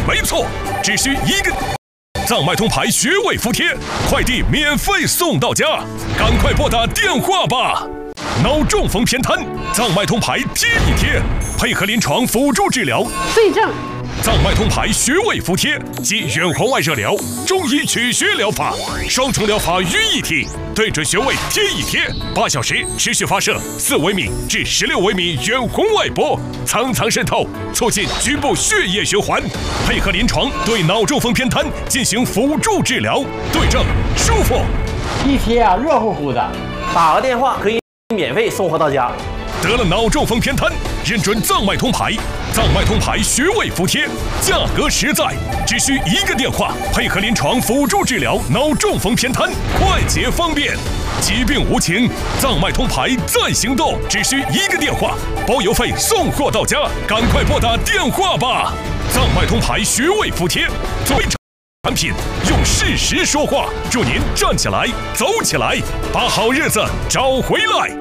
没错，只需1个藏脉通牌穴位服帖，快递免费送到家，赶快拨打电话吧！脑中风偏瘫，藏脉通牌贴一贴，配合临床辅助治疗。 对症。 藏脉通牌穴位服帖及远黄外热疗、中医取穴疗法，双重疗法于一体，对准穴位贴一贴，8小时持续发射4微米至16微米远红外波，层层渗透，促进局部血液循环。配合临床对脑中风偏瘫进行辅助治疗，对症舒服。 一贴啊，热乎乎的，打个电话可以免费送货到家。 得了脑中风偏瘫，认准藏脉通牌，藏脉通牌穴位服帖，价格实在，只需1个电话，配合临床辅助治疗脑中风偏瘫，快捷方便。疾病无情，藏脉通牌在行动，只需1个电话，包邮费送货到家，赶快拨打电话吧！藏脉通牌穴位服帖，作为产品，用事实说话，祝您站起来，走起来，把好日子找回来。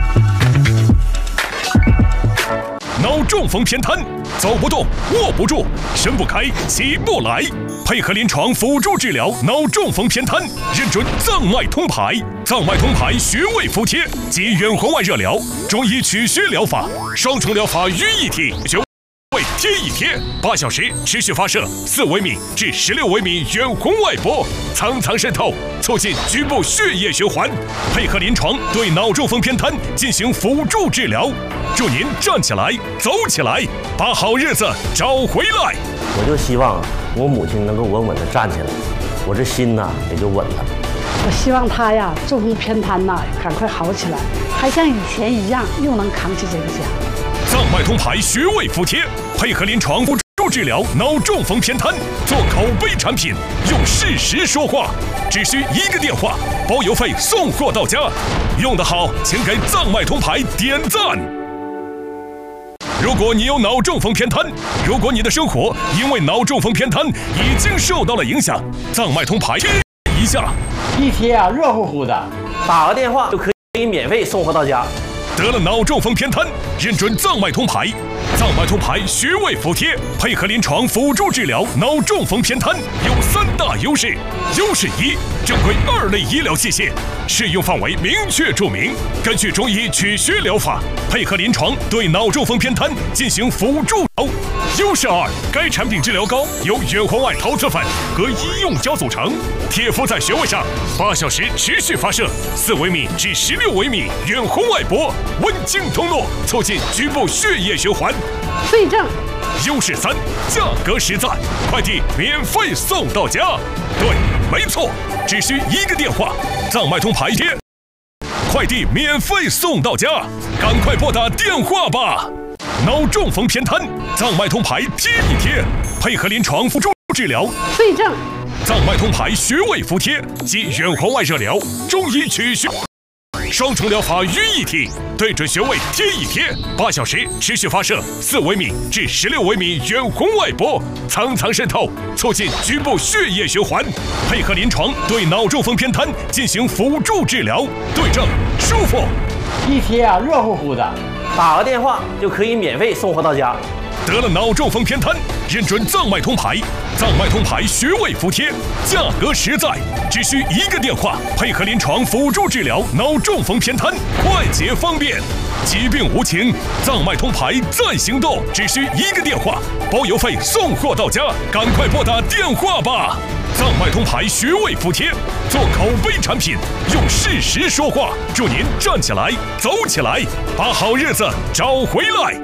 脑中风偏瘫，走不动，握不住，伸不开，起不来。配合临床辅助治疗脑中风偏瘫，认准藏脉通牌，藏脉通牌穴位服帖及远红外热疗、中医取穴疗法，双重疗法于一体。穴位贴一贴，8小时持续发射4微米至16微米远红外波，层层渗透，促进局部血液循环。配合临床对脑中风偏瘫进行辅助治疗，祝您站起来，走起来，把好日子找回来。 我就希望我母亲能够稳稳地站起来，我这心呢也就稳了。 我希望他呀，中风偏瘫呐，赶快好起来，还像以前一样，又能扛起这个家。 藏脉通牌穴位服帖，配合临床辅助治疗脑中风偏瘫，做口碑产品，用事实说话，只需1个电话，包邮费送货到家。用得好，请给藏脉通牌点赞。如果你有脑中风偏瘫，如果你的生活因为脑中风偏瘫已经受到了影响，藏脉通牌贴一下， 一贴啊，热乎乎的，打个电话就可以免费送货到家。 得了脑中风偏瘫，认准藏脉通牌，藏脉通牌穴位服帖，配合临床辅助治疗脑中风偏瘫，有3大优势。优势1，正规2类医疗器械，适用范围明确注明，根据中医取穴疗法，配合临床对脑中风偏瘫进行辅助。优势2，该产品治疗膏由远红外陶瓷粉和医用胶组成，贴敷在穴位上，8小时持续发射4微米至16微米远红外波，温经通络，促进局部血液循环。 对症。 优势3，价格实在，快递免费送到家。对，没错，只需1个电话，藏脉通牌贴，快递免费送到家，赶快拨打电话吧！脑中风偏瘫，藏脉通牌贴一贴，配合临床辅助治疗。 对症。 藏脉通牌穴位服帖及远黄外热疗、中医取穴。双重疗法于一体，对准穴位贴一贴，8小时持续发射4微米至16微米远红外波，层层渗透，促进局部血液循环。配合临床对脑中风偏瘫进行辅助治疗，对症舒服。 一贴啊，热乎乎的，打个电话就可以免费送货到家。 得了脑中风偏瘫，认准藏脉通牌，藏脉通牌穴位服帖，价格实在，只需1个电话，配合临床辅助治疗脑中风偏瘫，快捷方便。疾病无情，藏脉通牌在行动，只需1个电话，包邮费送货到家，赶快拨打电话吧！藏脉通牌穴位服帖，做口碑产品，用事实说话，祝您站起来，走起来，把好日子找回来。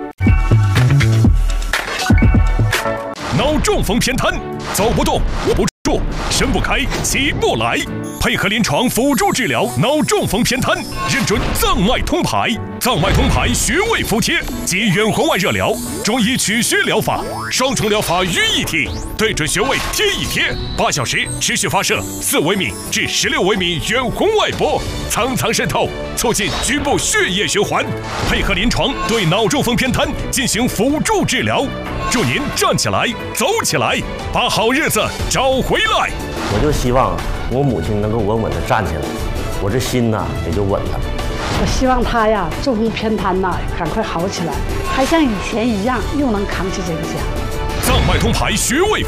脑中风偏瘫，走不动，握不住，伸不开，起不来。配合临床辅助治疗脑中风偏瘫，认准藏脉通牌，藏脉通牌穴位服帖及远红外热疗、中医取穴疗法，双重疗法于一体，对准穴位贴一贴，8小时持续发射4微米至16微米远红外波，层层渗透，促进局部血液循环。配合临床对脑中风偏瘫进行辅助治疗，祝您站起来，走起来，把好日子找回来。 我就希望我母亲能够稳稳地站起来，我这心呢也就稳了。 我希望他呀，中风偏瘫呐，赶快好起来，还像以前一样，又能扛起这个家。 藏脉通牌穴位